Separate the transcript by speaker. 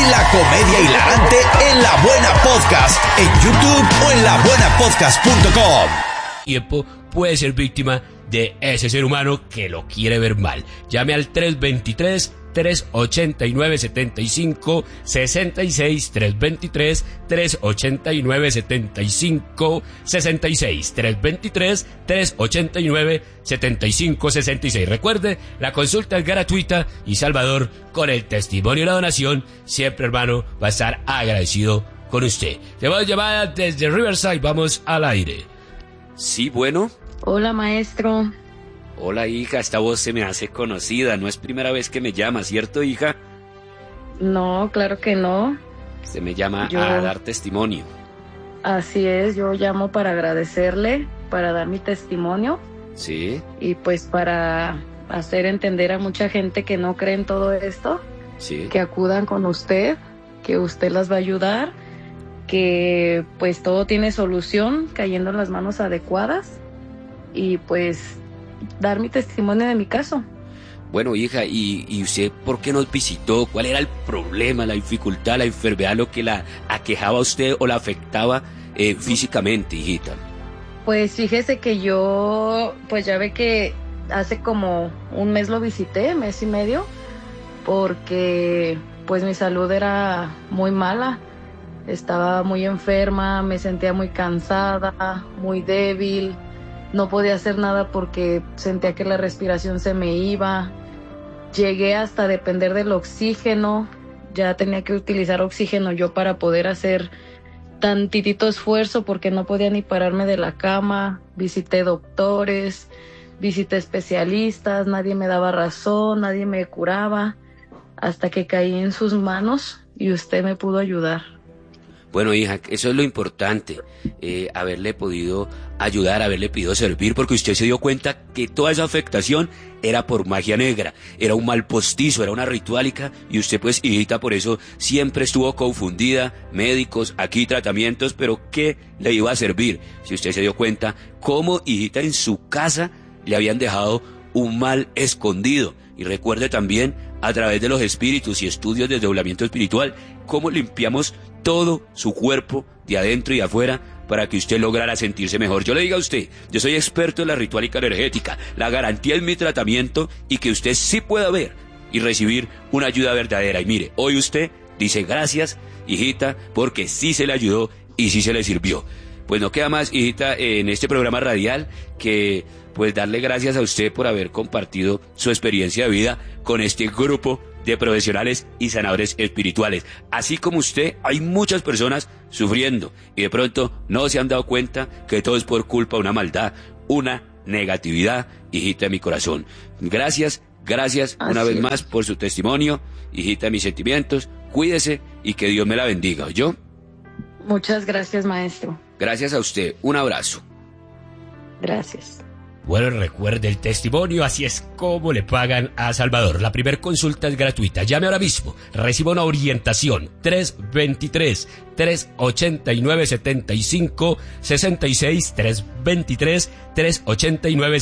Speaker 1: La comedia hilarante en La Buena Podcast, en YouTube o en labuenapodcast.com.
Speaker 2: Tiempo puede ser víctima de ese ser humano que lo quiere ver mal. Llame al 323-389-7566, 323-389-7566, 323-389-7566. Recuerde, la consulta es gratuita y Salvador, con el testimonio y la donación, siempre, hermano, va a estar agradecido con usted. Tenemos llamada desde Riverside, vamos al aire.
Speaker 3: Sí, bueno.
Speaker 4: Hola, maestro.
Speaker 3: Hola, hija, esta voz se me hace conocida. No es primera vez que me llama, ¿cierto, hija?
Speaker 4: No, claro que no.
Speaker 3: Usted me llama a dar testimonio.
Speaker 4: Así es, yo llamo para agradecerle, para dar mi testimonio.
Speaker 3: Sí.
Speaker 4: Y pues para hacer entender a mucha gente que no cree en todo esto,
Speaker 3: sí,
Speaker 4: que acudan con usted, que usted las va a ayudar, que pues todo tiene solución cayendo en las manos adecuadas. Y pues dar mi testimonio de mi caso.
Speaker 3: Bueno, hija, ¿y usted por qué nos visitó? ¿Cuál era el problema, la dificultad, la enfermedad, lo que la aquejaba a usted o la afectaba físicamente, hijita?
Speaker 4: Pues fíjese que yo, pues ya ve que hace como un mes lo visité, mes y medio, porque pues mi salud era muy mala. Estaba muy enferma, me sentía muy cansada, muy débil. No podía hacer nada porque sentía que la respiración se me iba. Llegué hasta depender del oxígeno. Ya tenía que utilizar oxígeno yo para poder hacer tantitito esfuerzo porque no podía ni pararme de la cama. Visité doctores, visité especialistas, nadie me daba razón, nadie me curaba. Hasta que caí en sus manos y usted me pudo ayudar.
Speaker 3: Bueno, hija, eso es lo importante, haberle podido ayudar, haberle podido servir, porque usted se dio cuenta que toda esa afectación era por magia negra, era un mal postizo, era una rituálica, y usted pues, hijita, por eso siempre estuvo confundida, médicos, aquí tratamientos, pero ¿qué le iba a servir? Si usted se dio cuenta cómo, hijita, en su casa le habían dejado un mal escondido. Y recuerde también, a través de los espíritus y estudios de desdoblamiento espiritual, cómo limpiamos todo su cuerpo de adentro y de afuera para que usted lograra sentirse mejor. Yo le digo a usted, yo soy experto en la rituálica energética, la garantía es mi tratamiento y que usted sí pueda ver y recibir una ayuda verdadera. Y mire, hoy usted dice gracias, hijita, porque sí se le ayudó y sí se le sirvió. Pues no queda más, hijita, en este programa radial que pues darle gracias a usted por haber compartido su experiencia de vida con este grupo de profesionales y sanadores espirituales. Así como usted, hay muchas personas sufriendo y de pronto no se han dado cuenta que todo es por culpa de una maldad, una negatividad, hijita de mi corazón. Gracias una vez más por su testimonio, hijita de mis sentimientos. Cuídese y que Dios me la bendiga, ¿oyó?
Speaker 4: Muchas gracias, maestro.
Speaker 3: Gracias a usted, un abrazo.
Speaker 4: Gracias.
Speaker 2: Bueno, recuerde el testimonio, así es como le pagan a Salvador. La primera consulta es gratuita. Llame ahora mismo, reciba una orientación. 323-389-7566, 323-389-7566.